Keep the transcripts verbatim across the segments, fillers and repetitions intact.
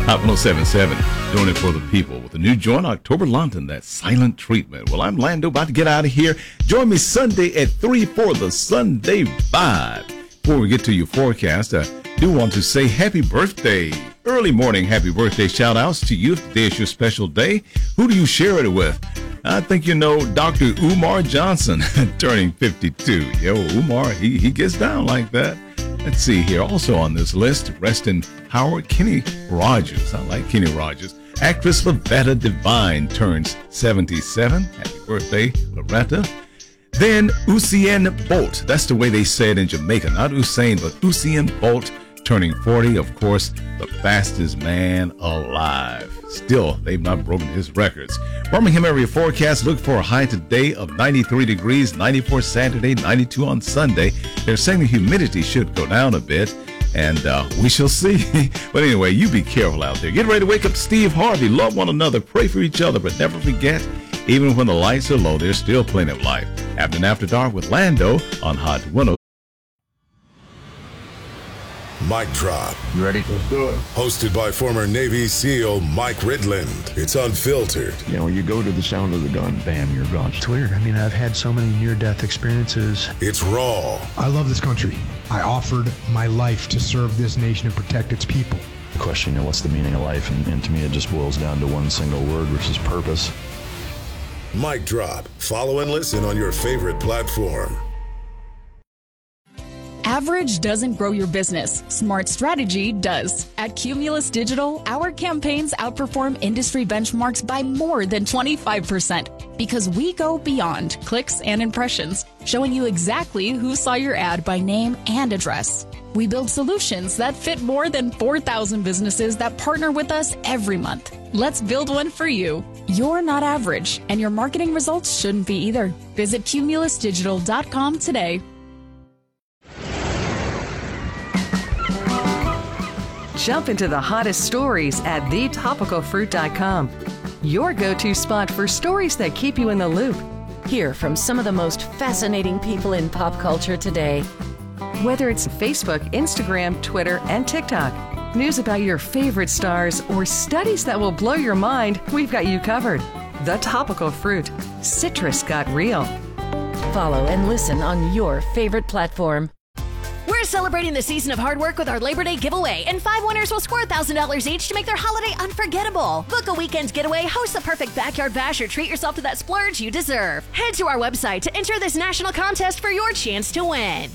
Hot one oh seven point seven, doing it for the people with a new joint, October London, that Silent Treatment. Well, I'm Lando, about to get out of here. Join me Sunday at three for the Sunday Vibe. Before we get to your forecast, I do want to say happy birthday. Early morning happy birthday shout-outs to you. If today is your special day, who do you share it with? I think you know Doctor Umar Johnson, turning fifty-two. Yo, Umar, he, he gets down like that. Let's see here. Also on this list, rest in power, Kenny Rogers. I like Kenny Rogers. Actress Loretta Devine turns seventy-seven. Happy birthday, Loretta. Then Usain Bolt. That's the way they say it in Jamaica. Not Usain, but Usain Bolt turning forty. Of course, the fastest man alive. Still, they've not broken his records. Birmingham area forecast, look for a high today of ninety-three degrees, ninety-four Saturday, ninety-two on Sunday. They're saying the humidity should go down a bit, and uh, we shall see. But anyway, you be careful out there. Get ready to wake up Steve Harvey. Love one another, pray for each other, but never forget, even when the lights are low, there's still plenty of life. After and After Dark with Lando on Hot one oh. Mic Drop. You ready? Let's do it. Hosted by former Navy SEAL Mike Ridland. It's unfiltered. You know, you go to the sound of the gun, bam, you're gone. It's weird. I mean, I've had so many near-death experiences. It's raw. I love this country. I offered my life to serve this nation and protect its people. The question, you know, what's the meaning of life? And, and to me, it just boils down to one single word, which is purpose. Mic Drop. Follow and listen on your favorite platform. Average doesn't grow your business. Smart strategy does. At Cumulus Digital, our campaigns outperform industry benchmarks by more than twenty-five percent because we go beyond clicks and impressions, showing you exactly who saw your ad by name and address. We build solutions that fit more than four thousand businesses that partner with us every month. Let's build one for you. You're not average, and your marketing results shouldn't be either. Visit cumulus digital dot com today. Jump into the hottest stories at the topical fruit dot com. Your go-to spot for stories that keep you in the loop. Hear from some of the most fascinating people in pop culture today. Whether it's Facebook, Instagram, Twitter, and TikTok, news about your favorite stars, or studies that will blow your mind, we've got you covered. The Topical Fruit. Citrus got real. Follow and listen on your favorite platform. We're celebrating the season of hard work with our Labor Day giveaway, and five winners will score one thousand dollars each to make their holiday unforgettable. Book a weekend getaway, host the perfect backyard bash, or treat yourself to that splurge you deserve. Head to our website to enter this national contest for your chance to win.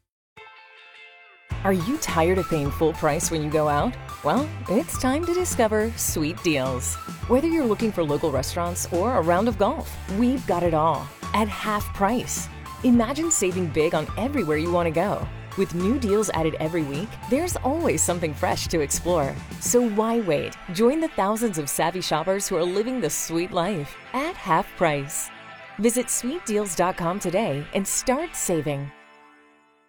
Are you tired of paying full price when you go out? Well, it's time to discover Sweet Deals. Whether you're looking for local restaurants or a round of golf, we've got it all at half price. Imagine saving big on everywhere you want to go. With new deals added every week, there's always something fresh to explore. So why wait? Join the thousands of savvy shoppers who are living the sweet life at half price. Visit sweet deals dot com today and start saving.